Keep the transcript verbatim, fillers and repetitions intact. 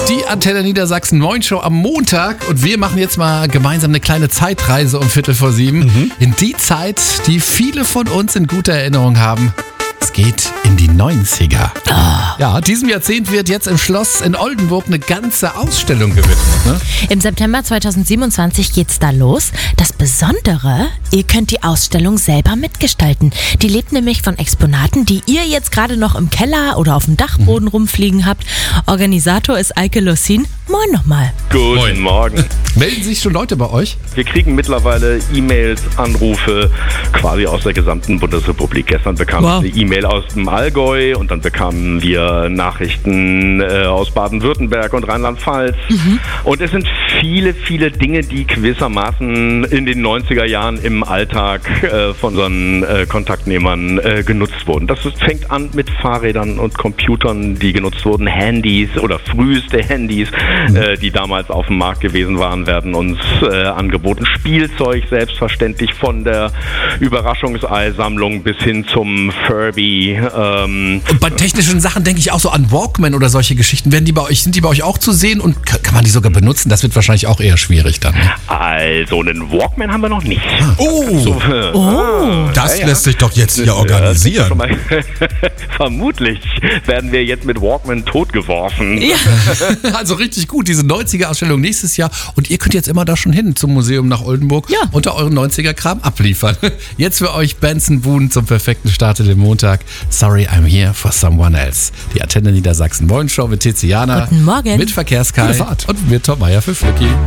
Die Antenne Niedersachsen Moin Show am Montag und wir machen jetzt mal gemeinsam eine kleine Zeitreise um Viertel vor sieben. Mhm. In die Zeit, die viele von uns in guter Erinnerung haben. Es geht in die neunziger. Oh. Ja, diesem Jahrzehnt wird jetzt im Schloss in Oldenburg eine ganze Ausstellung gewidmet. Ne? Im September zweitausendsiebenundzwanzig geht's da los. Das Besondere, ihr könnt die Ausstellung selber mitgestalten. Die lebt nämlich von Exponaten, die ihr jetzt gerade noch im Keller oder auf dem Dachboden mhm. rumfliegen habt. Organisator ist Eike Lossin. Moin nochmal. Guten Moin. Morgen. Melden sich schon Leute bei euch? Wir kriegen mittlerweile E-Mails, Anrufe quasi aus der gesamten Bundesrepublik. Gestern bekamen wir wow. eine E-Mail aus dem Allgäu und dann bekamen wir Nachrichten äh, aus Baden-Württemberg und Rheinland-Pfalz. Mhm. Und es sind viele, viele Dinge, die gewissermaßen in den neunziger Jahren im Alltag äh, von unseren äh, Kontaktnehmern äh, genutzt wurden. Das ist, fängt an mit Fahrrädern und Computern, die genutzt wurden, Handys oder früheste Handys, mhm. äh, die damals auf dem Markt gewesen waren, werden uns äh, angeboten. Spielzeug selbstverständlich, von der Überraschungseisammlung bis hin zum Furby. Ähm, und bei technischen Sachen denke ich auch so an Walkman oder solche Geschichten. Werden die bei euch, sind die bei euch auch zu sehen und kann, kann man die sogar benutzen? Das wird wahrscheinlich auch eher schwierig dann. Ne? Also einen Walkman haben wir noch nicht. Oh, so, äh, oh. das ja, lässt ja. sich doch jetzt hier organisieren. Mal, vermutlich werden wir jetzt mit Walkman totgeworfen. Ja. Also richtig gut, diese neunziger-Ausstellung nächstes Jahr. Und ihr könnt jetzt immer da schon hin zum Museum nach Oldenburg ja. und da euren neunziger-Kram abliefern. Jetzt für euch Benson Boone zum perfekten Start in den Montag. Sorry, I'm here for someone else. Die Antenne Niedersachsen Moin Show mit Tiziana. Guten Morgen. Mit Verkehrskai und mit Tom Meier für Flücki.